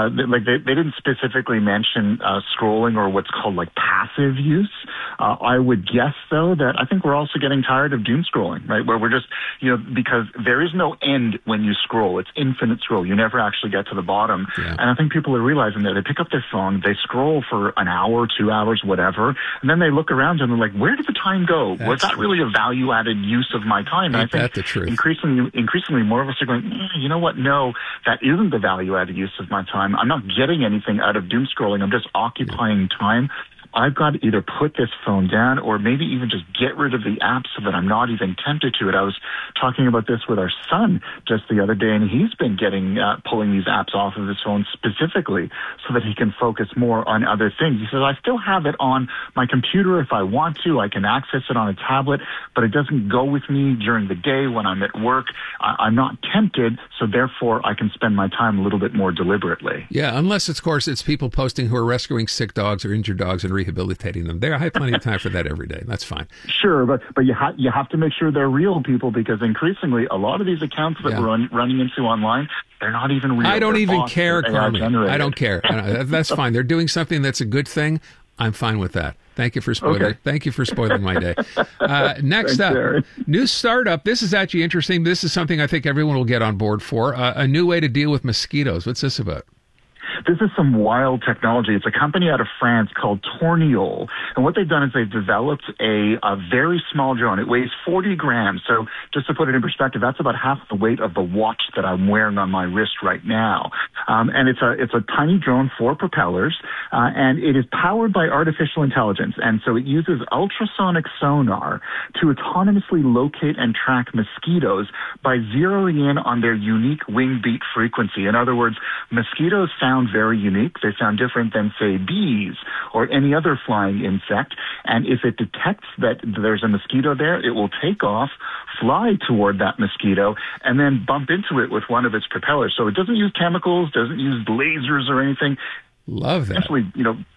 they didn't specifically mention scrolling or what's called like passive use. I would guess, though, that I think we're also getting tired of doom scrolling, right? Where we're just, because there is no end when you scroll. It's infinite scroll. You never actually get to the bottom. Yeah. And I think people are realizing that they pick up their phone, they scroll for an hour, 2 hours, whatever, and then they look around and they're like, where did the time go? Was that really a value-added use of my time? And I think the truth. Increasingly more of us are going, you know what? No, that isn't the value-added use of my time. I'm not getting anything out of doom scrolling. I'm just occupying time. I've got to either put this phone down or maybe even just get rid of the apps so that I'm not even tempted to it. I was talking about this with our son just the other day, and he's been pulling these apps off of his phone specifically so that he can focus more on other things. He says, I still have it on my computer if I want to. I can access it on a tablet, but it doesn't go with me during the day when I'm at work. I'm not tempted, so therefore I can spend my time a little bit more deliberately. Yeah, unless, of course, it's people posting who are rescuing sick dogs or injured dogs and rehabilitating them. I have plenty of time for that every day. That's fine. Sure, but you have to make sure they're real people, because increasingly a lot of these accounts that we're running into online, they're not even real. I don't They're even bots, care, they're Carmen. AI-generated. I don't care. That's fine. They're doing something that's a good thing. I'm fine with that. Thank you for spoiling. Okay. Thank you for spoiling my day. Next Thanks, up, Aaron. new startup. This is actually interesting. This is something I think everyone will get on board for. A new way to deal with mosquitoes. What's this about? This is some wild technology. It's a company out of France called Torniol. And what they've done is they've developed a very small drone. It weighs 40 grams. So just to put it in perspective, that's about half the weight of the watch that I'm wearing on my wrist right now. And it's a tiny drone, 4 propellers, and it is powered by artificial intelligence. And so it uses ultrasonic sonar to autonomously locate and track mosquitoes by zeroing in on their unique wing beat frequency. In other words, mosquitoes sound very unique. They sound different than, say, bees or any other flying insect. And if it detects that there's a mosquito there, it will take off, fly toward that mosquito, and then bump into it with one of its propellers. So it doesn't use chemicals, doesn't use lasers or anything. Love that. Essentially,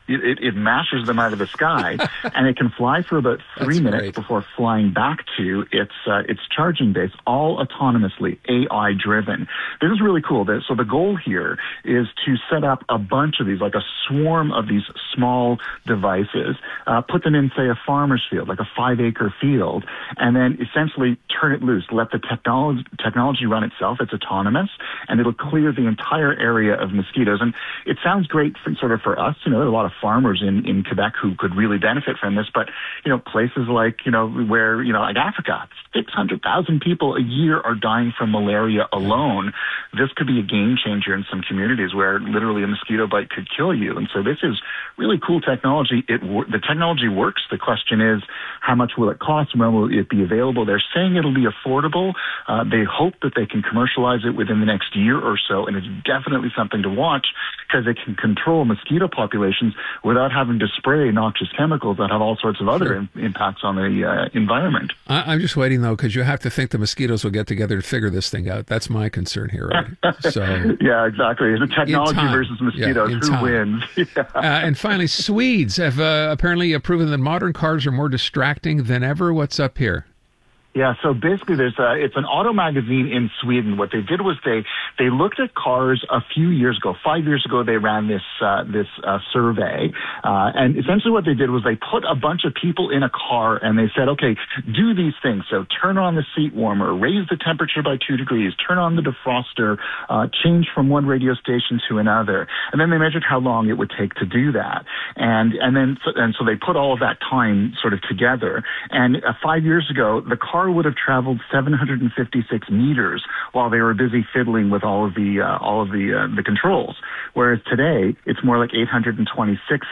it mashes them out of the sky, and it can fly for about 3 minutes before flying back to its charging base, all autonomously, AI driven. This is really cool. So the goal here is to set up a bunch of these, like a swarm of these small devices, put them in, say, a farmer's field, like a 5-acre field, and then essentially turn it loose, let the technology run itself. It's autonomous, and it'll clear the entire area of mosquitoes. And it sounds great for us. There are a lot of farmers in Quebec who could really benefit from this, but places like where like Africa, 600,000 people a year are dying from malaria alone. This could be a game changer in some communities where literally a mosquito bite could kill you. And so this is really cool technology. The technology works. The question is, how much will it cost? When will it be available? They're saying it'll be affordable. They hope that they can commercialize it within the next year or so, and it's definitely something to watch because it can control mosquito populations without having to spray noxious chemicals that have all sorts of other impacts on the environment. I'm just waiting, though, because you have to think the mosquitoes will get together to figure this thing out. That's my concern here, right? So, yeah, exactly. The technology versus mosquitoes, who wins? And finally, Swedes have apparently proven that modern cars are more distracting than ever. What's up here? Yeah, so basically it's an auto magazine in Sweden. What they did was they looked at cars a few years ago. 5 years ago, they ran this survey. And essentially what they did was they put a bunch of people in a car and they said, okay, do these things. So turn on the seat warmer, raise the temperature by 2 degrees, turn on the defroster, change from one radio station to another. And then they measured how long it would take to do that. And so they put all of that time sort of together. And 5 years ago, the car would have traveled 756 meters while they were busy fiddling with all of the controls. Whereas today, it's more like 826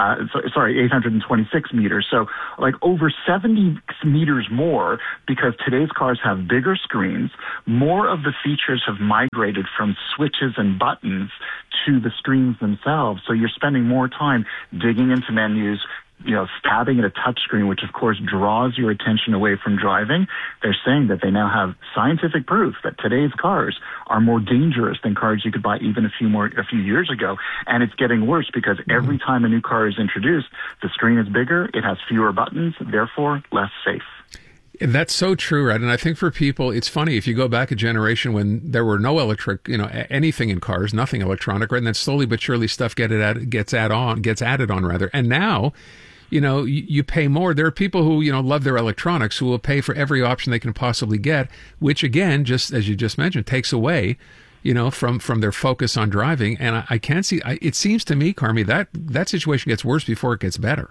meters. So like over 70 meters more, because today's cars have bigger screens. More of the features have migrated from switches and buttons to the screens themselves. So you're spending more time digging into menus, stabbing at a touch screen, which of course draws your attention away from driving. They're saying that they now have scientific proof that today's cars are more dangerous than cars you could buy even a few years ago. And it's getting worse because every time a new car is introduced, the screen is bigger, it has fewer buttons, therefore less safe. That's so true, right? And I think for people, it's funny, if you go back a generation when there were no electric, anything in cars, nothing electronic, right? And then slowly but surely stuff gets added on. And now, you pay more. There are people who, love their electronics who will pay for every option they can possibly get, which again, just as you just mentioned, takes away, from their focus on driving. And I can't see, it seems to me, Carmi, that situation gets worse before it gets better.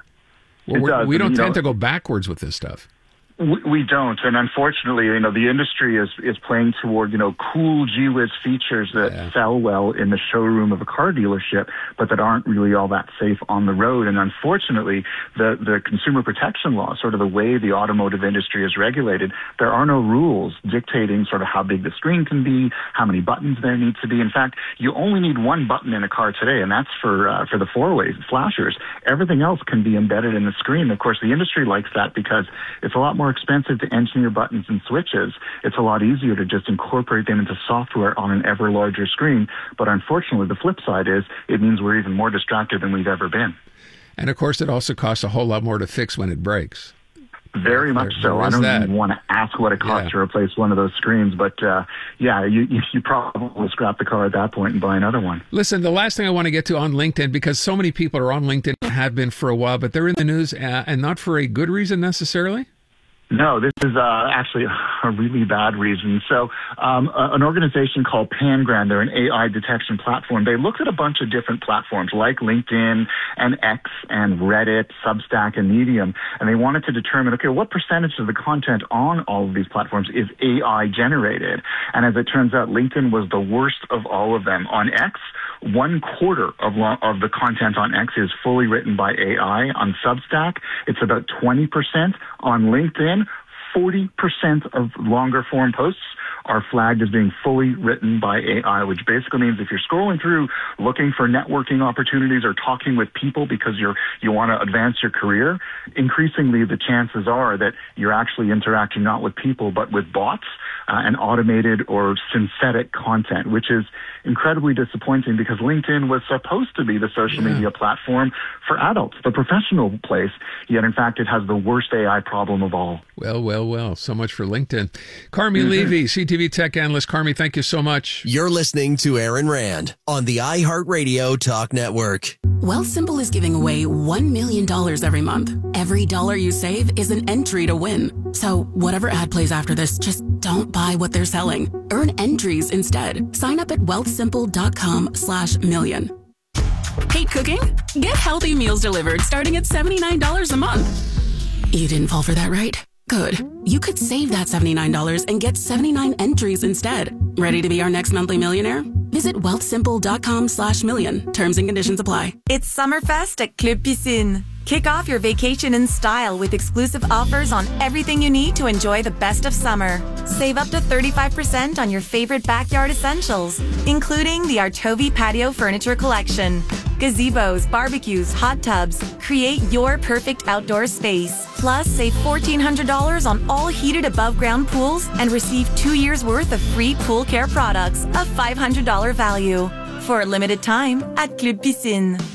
We don't tend to go backwards with this stuff. We don't, and unfortunately, the industry is playing toward, cool gee whiz features that sell well in the showroom of a car dealership, but that aren't really all that safe on the road. And unfortunately, the consumer protection law, sort of the way the automotive industry is regulated, there are no rules dictating sort of how big the screen can be, how many buttons there need to be. In fact, you only need one button in a car today, and that's for the four-way flashers. Everything else can be embedded in the screen. Of course, the industry likes that because it's a lot more expensive to engineer buttons and switches. It's a lot easier to just incorporate them into software on an ever larger screen. But unfortunately, the flip side is it means we're even more distracted than we've ever been. And of course, it also costs a whole lot more to fix when it breaks. Very much so. I don't even want to ask what it costs to replace one of those screens, but you probably will scrap the car at that point and buy another one. Listen, the last thing I want to get to on LinkedIn, because so many people are on LinkedIn and have been for a while, but they're in the news and not for a good reason necessarily. No, this is actually a really bad reason. So an organization called Pangram, they're an AI detection platform. They looked at a bunch of different platforms like LinkedIn and X and Reddit, Substack, and Medium, and they wanted to determine, okay, what percentage of the content on all of these platforms is AI generated? And as it turns out, LinkedIn was the worst of all of them. On X, 1/4 of the content on X is fully written by AI. On Substack, it's about 20%. On LinkedIn, 40% of longer form posts are flagged as being fully written by AI, which basically means if you're scrolling through looking for networking opportunities or talking with people because you want to advance your career, increasingly the chances are that you're actually interacting not with people but with bots and automated or synthetic content, which is incredibly disappointing because LinkedIn was supposed to be the social media platform for adults, the professional place, yet in fact it has the worst AI problem of all. Well. So much for LinkedIn. Carmi Levy, CTV tech analyst. Carmi, thank you so much. You're listening to Aaron Rand on the iHeartRadio Talk Network. Wealthsimple is giving away $1 million every month. Every dollar you save is an entry to win. So whatever ad plays after this, just don't buy what they're selling. Earn entries instead. Sign up at wealthsimple.com/million. Hate cooking? Get healthy meals delivered starting at $79 a month. You didn't fall for that, right? Good. You could save that $79 and get 79 entries instead. Ready to be our next monthly millionaire? Visit wealthsimple.com/million. Terms and conditions apply. It's Summerfest at Club Piscine. Kick off your vacation in style with exclusive offers on everything you need to enjoy the best of summer. Save up to 35% on your favorite backyard essentials, including the Artovi Patio Furniture Collection. Gazebos, barbecues, hot tubs. Create your perfect outdoor space. Plus, save $1,400 on all heated above-ground pools and receive 2 years' worth of free pool care products of $500 value. For a limited time at Club Piscine.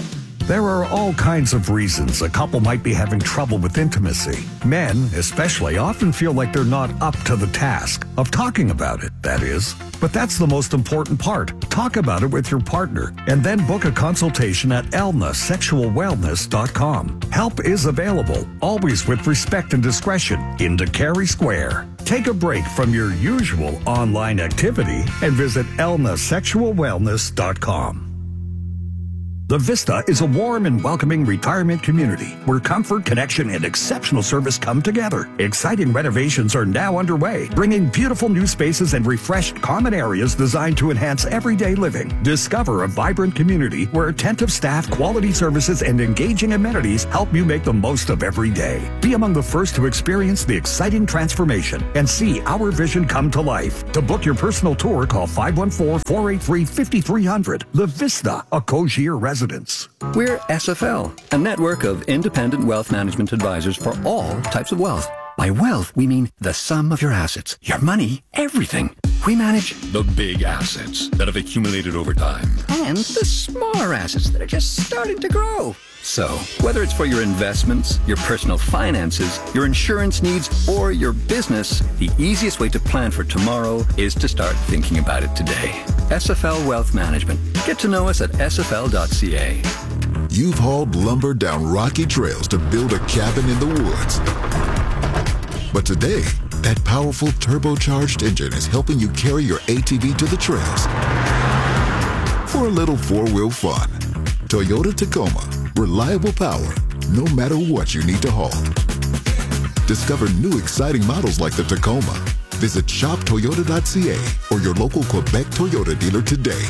There are all kinds of reasons a couple might be having trouble with intimacy. Men, especially, often feel like they're not up to the task of talking about it, that is. But that's the most important part. Talk about it with your partner and then book a consultation at elnasexualwellness.com. Help is available, always with respect and discretion, in Carey Square. Take a break from your usual online activity and visit elnasexualwellness.com. The Vista is a warm and welcoming retirement community where comfort, connection, and exceptional service come together. Exciting renovations are now underway, bringing beautiful new spaces and refreshed common areas designed to enhance everyday living. Discover a vibrant community where attentive staff, quality services, and engaging amenities help you make the most of every day. Be among the first to experience the exciting transformation and see our vision come to life. To book your personal tour, call 514-483-5300. The Vista, a Cogier residence. We're SFL, a network of independent wealth management advisors for all types of wealth. By wealth, we mean the sum of your assets, your money, everything. We manage the big assets that have accumulated over time and the smaller assets that are just starting to grow. So, whether it's for your investments, your personal finances, your insurance needs, or your business, the easiest way to plan for tomorrow is to start thinking about it today. SFL Wealth Management. Get to know us at sfl.ca. You've hauled lumber down rocky trails to build a cabin in the woods. But today, that powerful turbocharged engine is helping you carry your ATV to the trails. For a little four-wheel fun, Toyota Tacoma. Reliable power, no matter what you need to haul. Discover new exciting models like the Tacoma. Visit shoptoyota.ca or your local Quebec Toyota dealer today.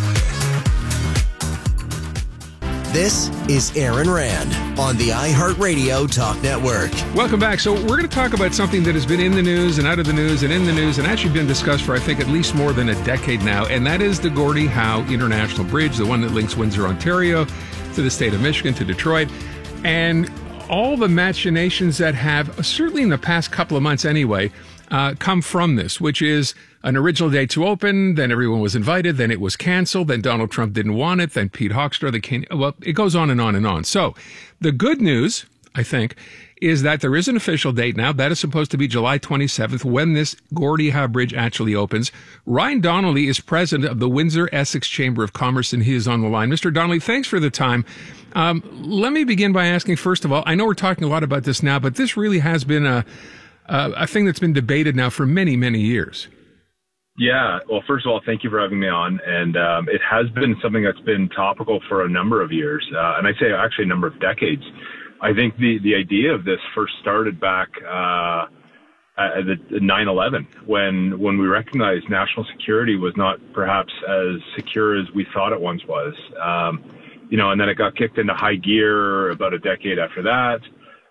This is Aaron Rand on the iHeartRadio Talk Network. Welcome back. So we're going to talk about something that has been in the news and out of the news and in the news and actually been discussed for, I think, at least more than a decade now, and that is the Gordie Howe International Bridge, the one that links Windsor, Ontario, to the state of Michigan, to Detroit, and all the machinations that have, certainly in the past couple of months anyway, come from this, which is an original date to open, then everyone was invited, then it was canceled, then Donald Trump didn't want it, then Pete Hoekstra, well, it goes on and on and on. So the good news, I think, is that there is an official date now. That is supposed to be July 27th when this Gordie Howe Bridge actually opens. Ryan Donnelly is president of the Windsor-Essex Chamber of Commerce, and he is on the line. Mr. Donnelly, thanks for the time. Let me begin by asking, first of all, I know we're talking a lot about this now, but this really has been a thing that's been debated now for many, many years. Yeah. Well, first of all, thank you for having me on. And it has been something that's been topical for a number of years, and I'd say actually a number of decades. I think the idea of this first started back at the 9/11 when we recognized national security was not perhaps as secure as we thought it once was. And then it got kicked into high gear about a decade after that.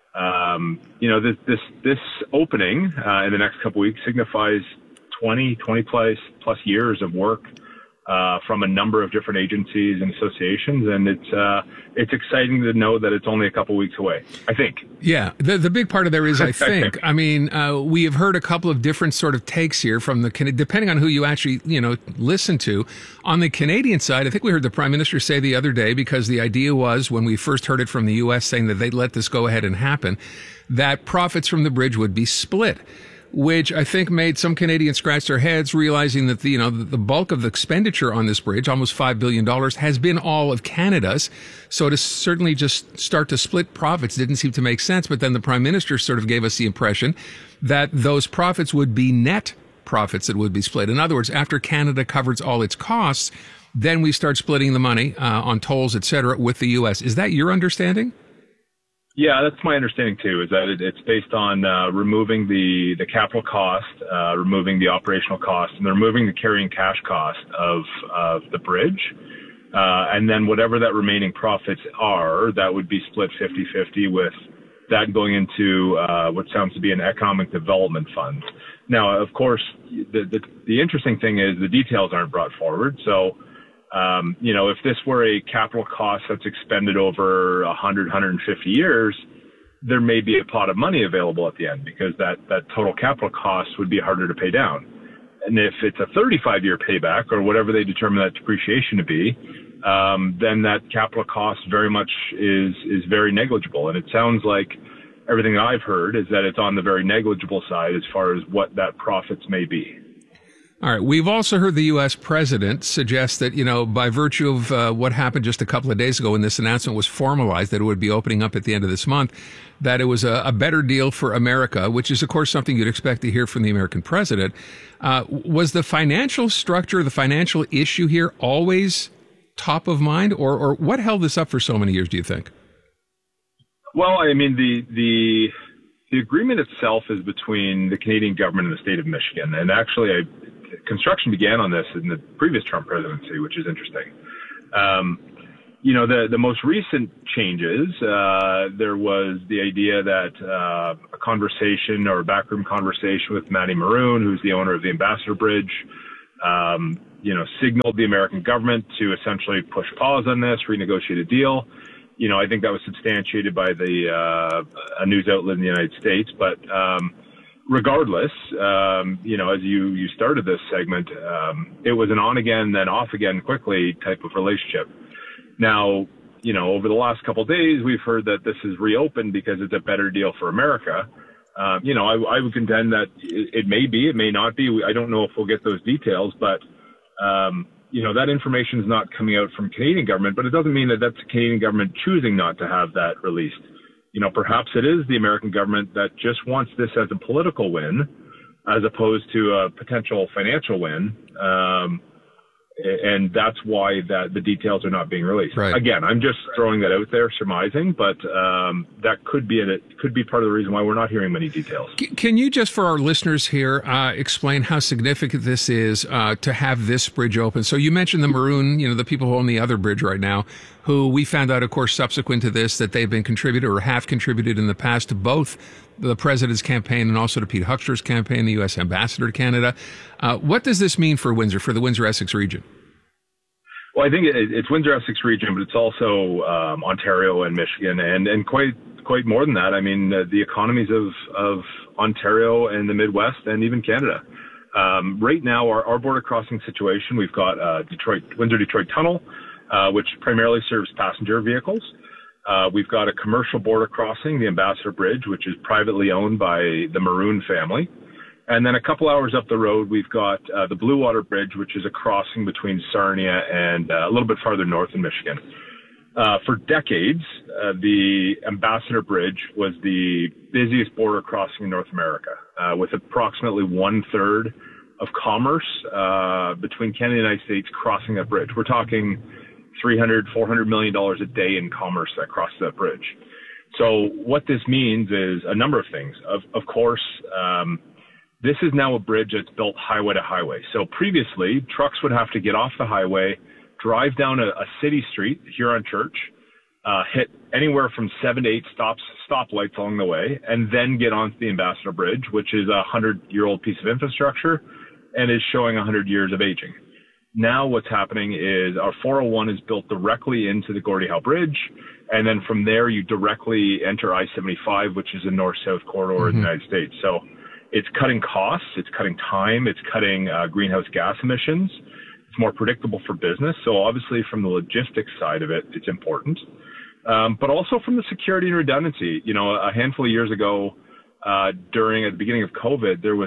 This opening in the next couple of weeks signifies 20 plus years of work from a number of different agencies and associations, and it's exciting to know that it's only a couple weeks away, I think. Yeah, the big part of there is, I think. I mean, we have heard a couple of different sort of takes here from depending on who you actually, listen to. On the Canadian side, I think we heard the Prime Minister say the other day, because the idea was, when we first heard it from the U.S. saying that they'd let this go ahead and happen, that profits from the bridge would be split, which I think made some Canadians scratch their heads, realizing that the bulk of the expenditure on this bridge, almost $5 billion, has been all of Canada's. So to certainly just start to split profits didn't seem to make sense. But then the Prime Minister sort of gave us the impression that those profits would be net profits that would be split. In other words, after Canada covers all its costs, then we start splitting the money on tolls, et cetera, with the U.S. Is that your understanding? Yeah, that's my understanding too, is that it's based on removing the capital cost, removing the operational cost, and removing the carrying cash cost of the bridge. And then whatever that remaining profits are, that would be split 50-50, with that going into what sounds to be an economic development fund. Now, of course, the interesting thing is the details aren't brought forward. So, if this were a capital cost that's expended over 100, 150 years, there may be a pot of money available at the end, because that total capital cost would be harder to pay down. And if it's a 35-year payback or whatever they determine that depreciation to be, then that capital cost very much is very negligible. And it sounds like everything I've heard is that it's on the very negligible side as far as what that profits may be. All right. We've also heard the U.S. president suggest that, by virtue of what happened just a couple of days ago when this announcement was formalized, that it would be opening up at the end of this month, that it was a better deal for America, which is, of course, something you'd expect to hear from the American president. Was the financial structure, the financial issue here always top of mind, or what held this up for so many years, do you think? Well, I mean, the agreement itself is between the Canadian government and the state of Michigan. And actually, construction began on this in the previous Trump presidency, which is interesting. The most recent changes, there was the idea that a conversation or a backroom conversation with Matty Maroon, who's the owner of the Ambassador Bridge, signaled the American government to essentially push pause on this, renegotiate a deal. I think that was substantiated by a news outlet in the United States. But regardless, as you started this segment, it was an on again, then off again quickly type of relationship. Now, over the last couple of days, we've heard that this is reopened because it's a better deal for America. I would contend that it may be, it may not be. I don't know if we'll get those details, but that information is not coming out from Canadian government, but it doesn't mean that that's the Canadian government choosing not to have that released. Perhaps it is the American government that just wants this as a political win, as opposed to a potential financial win. And that's why the details are not being released. Right. Again, I'm just throwing that out there, surmising, but that could be part of the reason why we're not hearing many details. Can you just, for our listeners here, explain how significant this is to have this bridge open? So you mentioned the Maroon, the people who own the other bridge right now, who we found out, of course, subsequent to this, that they've been contributed or have contributed in the past to both the president's campaign and also to Pete Huckster's campaign, the U.S. ambassador to Canada. What does this mean for Windsor, for the Windsor-Essex region? Well, I think it's Windsor-Essex region, but it's also Ontario and Michigan, and quite more than that. I mean, the economies of Ontario and the Midwest and even Canada. Right now, our border crossing situation, we've got Windsor-Detroit Tunnel, which primarily serves passenger vehicles. We've got a commercial border crossing, the Ambassador Bridge, which is privately owned by the Maroon family. And then a couple hours up the road, we've got the Blue Water Bridge, which is a crossing between Sarnia and a little bit farther north in Michigan. For decades, the Ambassador Bridge was the busiest border crossing in North America, with approximately 1/3 of commerce between Canada and the United States crossing that bridge. We're talking $300, $400 million a day in commerce that crosses that bridge. So what this means is a number of things. Of course, this is now a bridge that's built highway to highway. So previously, trucks would have to get off the highway, drive down a city street, Huron Church, hit anywhere from 7 to 8 stoplights along the way, and then get onto the Ambassador Bridge, which is a 100-year-old piece of infrastructure and is showing 100 years of aging. Now what's happening is our 401 is built directly into the Gordie Howe Bridge, and then from there you directly enter I-75, which is a north-south corridor in the United States. So it's cutting costs, it's cutting time, it's cutting greenhouse gas emissions. It's more predictable for business. So obviously from the logistics side of it, it's important. But also from the security and redundancy. A handful of years ago, at the beginning of COVID, there was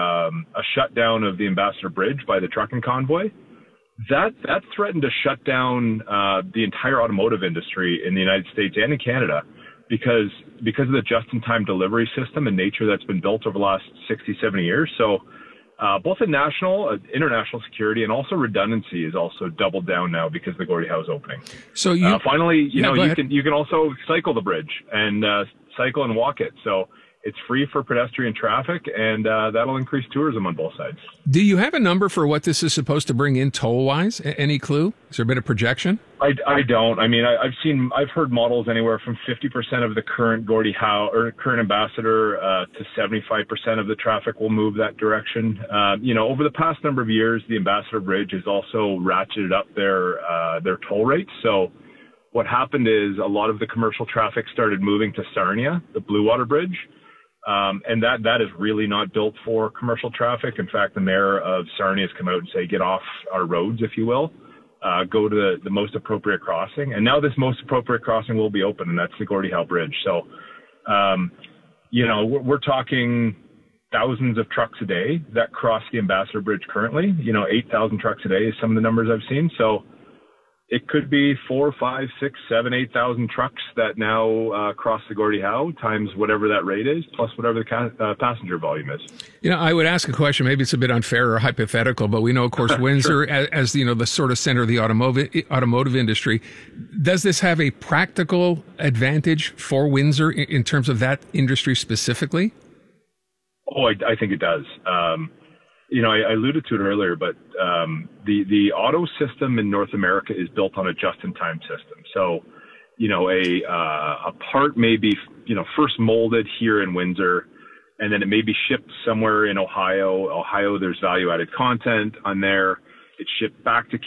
a shutdown of the Ambassador Bridge by the trucking convoy. That threatened to shut down the entire automotive industry in the United States and in Canada because of the just-in-time delivery system and nature that's been built over the last 60, 70 years. So both the national, international security, and also redundancy is also doubled down now because the Gordie Howe is opening. So finally, you can also cycle the bridge and cycle and walk it. So it's free for pedestrian traffic, and that'll increase tourism on both sides. Do you have a number for what this is supposed to bring in toll-wise? Any clue? Is there a bit of projection? I don't. I mean, I've heard models anywhere from 50% of the current Gordie Howe or current Ambassador to 75% of the traffic will move that direction. Over the past number of years, the Ambassador Bridge has also ratcheted up their toll rates. So what happened is a lot of the commercial traffic started moving to Sarnia, the Blue Water Bridge. And that is really not built for commercial traffic. In fact, the mayor of Sarnia has come out and say, get off our roads, if you will. Go to the most appropriate crossing. And now this most appropriate crossing will be open, and that's the Gordie Howe Bridge. So, we're talking thousands of trucks a day that cross the Ambassador Bridge currently. 8,000 trucks a day is some of the numbers I've seen. So it could be 4, 5, 6, 7, 8,000 trucks that now cross the Gordie Howe times whatever that rate is, plus whatever the passenger volume is. I would ask a question. Maybe it's a bit unfair or hypothetical, but we know, of course, Windsor as the sort of center of the automotive industry. Does this have a practical advantage for Windsor in terms of that industry specifically? Oh, I think it does. I alluded to it earlier, but the auto system in North America is built on a just-in-time system. So, a part may be, first molded here in Windsor, and then it may be shipped somewhere in Ohio. There's value-added content on there. It's shipped back to